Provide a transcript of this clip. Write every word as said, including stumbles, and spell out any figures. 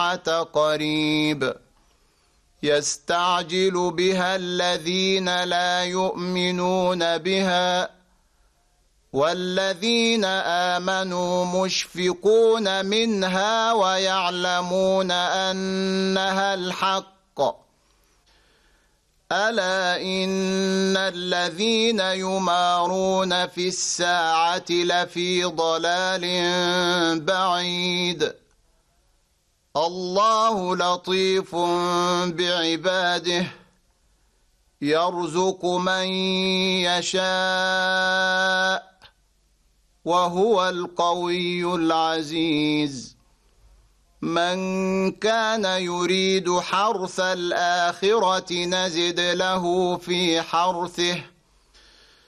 الساعة قريب يستعجل بها الذين لا يؤمنون بها والذين آمنوا مشفقون منها ويعلمون أنها الحق ألا إن الذين يمارون في الساعة لفي ضلال بعيد الله لطيف بعباده يرزق من يشاء وهو القوي العزيز من كان يريد حرث الآخرة نزد له في حرثه